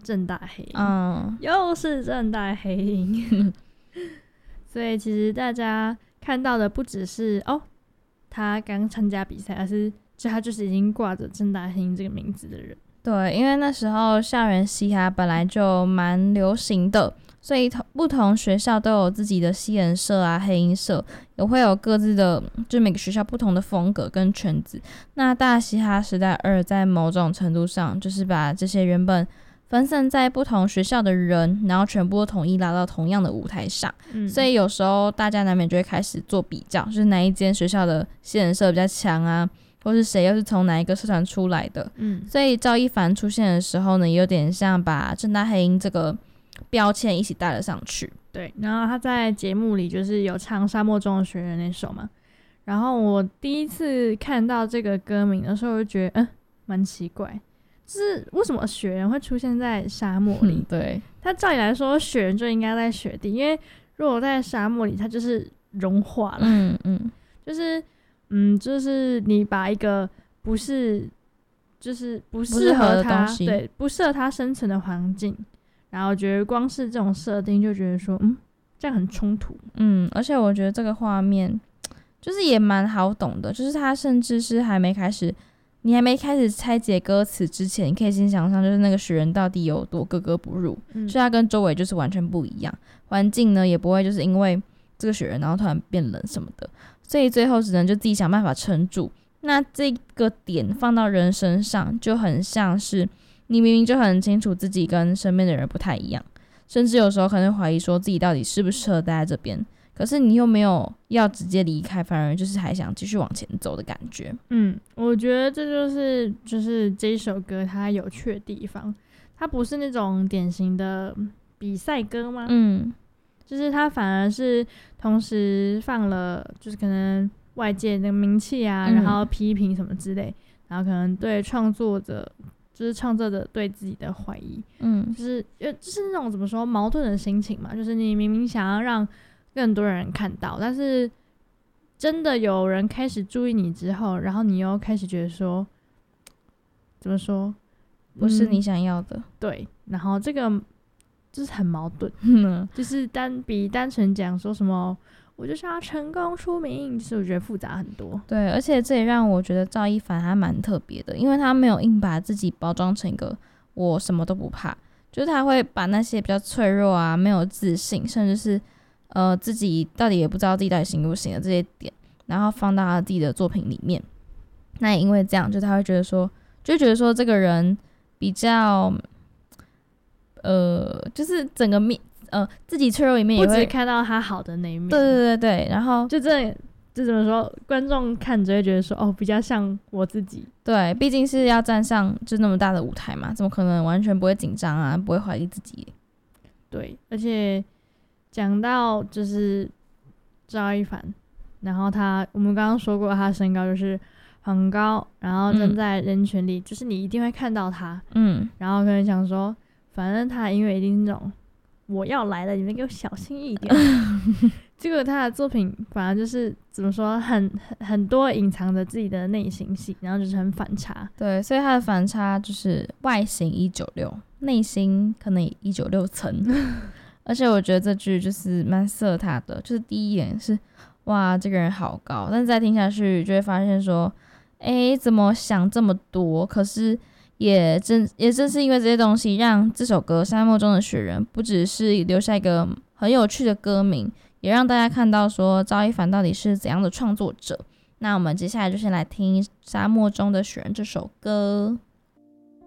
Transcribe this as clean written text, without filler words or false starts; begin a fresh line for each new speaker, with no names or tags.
正大黑鹰，又是正大黑鹰。所以其实大家看到的不只是他刚参加比赛，而是他就是已经挂着正大黑鹰这个名字的人。
对，因为那时候校园嘻哈本来就蛮流行的，所以不同学校都有自己的嘻人社啊、黑鹰社，也会有各自的，就每个学校不同的风格跟圈子。那大嘻哈时代2在某种程度上就是把这些原本分散在不同学校的人，然后全部都统一拉到同样的舞台上。所以有时候大家难免就会开始做比较，就是哪一间学校的嘻人社比较强啊，或是谁又是从哪一个社团出来的。所以赵一凡出现的时候呢，也有点像把正大黑鹰这个标签一起带了上去。
对，然后他在节目里就是有唱沙漠中的雪人那首嘛，然后我第一次看到这个歌名的时候，我就觉得蛮奇怪，就是为什么雪人会出现在沙漠里？
对，
他照理来说雪人就应该在雪地，因为如果在沙漠里它就是融化了。就是你把一个不适合他，对，不适合他生存的环境，然后觉得光是这种设定就觉得说这样很冲突。
而且我觉得这个画面就是也蛮好懂的，就是他甚至是你还没开始拆解歌词之前，你可以先想象就是那个雪人到底有多格格不入，所以他跟周围就是完全不一样，环境呢也不会就是因为这个雪人然后突然变冷什么的，所以最后只能就自己想办法撑住。那这个点放到人身上就很像是你明明就很清楚自己跟身边的人不太一样，甚至有时候可能会怀疑说自己到底适不适合待在这边，可是你又没有要直接离开，反而就是还想继续往前走的感觉。
我觉得这就是这一首歌它有趣的地方，它不是那种典型的比赛歌吗？就是它反而是同时放了就是可能外界的名气啊，然后批评什么之类，然后可能对创作者对自己的怀疑，就是那种怎么说矛盾的心情嘛，就是你明明想要让更多人看到，但是真的有人开始注意你之后，然后你又开始觉得说怎么说
不是你想要的，
对，然后这个就是很矛盾，就是比单纯讲说什么我就是要成功出名，就是我觉得复杂很多。
对，而且这也让我觉得赵一凡还蛮特别的，因为他没有硬把自己包装成一个我什么都不怕，就是他会把那些比较脆弱啊、没有自信，甚至是自己到底也不知道自己到底行不行的这些点，然后放到他自己的作品里面。那也因为这样，就他会觉得说这个人比较就是整个自己脆弱一面也会
不只看到他好的那一面。
对，然后
就怎么说，观众看着会觉得说比较像我自己。
对，毕竟是要站上就那么大的舞台嘛，怎么可能完全不会紧张啊，不会怀疑自己？
对，而且讲到就是赵一凡，然后我们刚刚说过他身高就是很高，然后站在人群里，就是你一定会看到他，然后可能想说反正他因为一定是那种我要来了，你们给我小心一点。结果他的作品反而就是怎么说，很多隐藏着自己的内心戏，然后就是很反差。
对，所以他的反差就是外形196，内心可能也196层。而且我觉得这句就是蛮适合他的，就是第一眼是哇这个人好高，但是再听下去就会发现说怎么想这么多，可是也正是因为这些东西，让这首歌《沙漠中的雪人》不只是留下一个很有趣的歌名，也让大家看到说赵一凡到底是怎样的创作者。那我们接下来就先来听《沙漠中的雪人》这首歌。